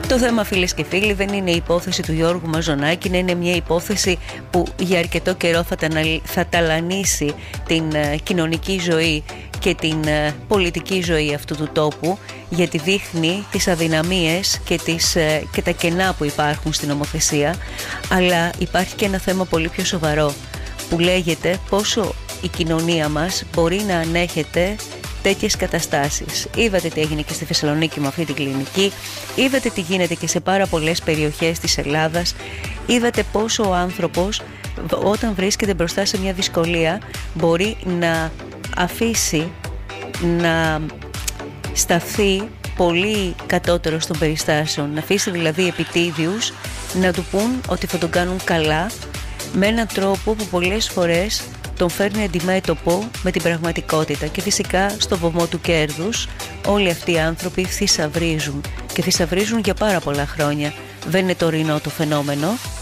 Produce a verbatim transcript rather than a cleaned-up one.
Το θέμα, φίλες και φίλοι, δεν είναι η υπόθεση του Γιώργου Μαζονάκη, είναι μια υπόθεση που για αρκετό καιρό θα, θα ταλανίσει την uh, κοινωνική ζωή και την uh, πολιτική ζωή αυτού του τόπου, γιατί δείχνει τις αδυναμίες και, τις, uh, και τα κενά που υπάρχουν στην νομοθεσία. Αλλά υπάρχει και ένα θέμα πολύ πιο σοβαρό που λέγεται πόσο η κοινωνία μας μπορεί να ανέχεται τέτοιες καταστάσεις. Είδατε τι έγινε και στη Θεσσαλονίκη με αυτή την κλινική, είδατε τι γίνεται και σε πάρα πολλές περιοχές της Ελλάδας, είδατε πόσο ο άνθρωπος όταν βρίσκεται μπροστά σε μια δυσκολία μπορεί να αφήσει να σταθεί πολύ κατώτερο των περιστάσεων, να αφήσει δηλαδή επιτίδιους να του πούν ότι θα τον κάνουν καλά με έναν τρόπο που πολλές φορές τον φέρνει αντιμέτωπο με την πραγματικότητα. Και φυσικά στο βωμό του κέρδους όλοι αυτοί οι άνθρωποι θησαυρίζουν και θησαυρίζουν για πάρα πολλά χρόνια. Δεν είναι τωρινό το φαινόμενο.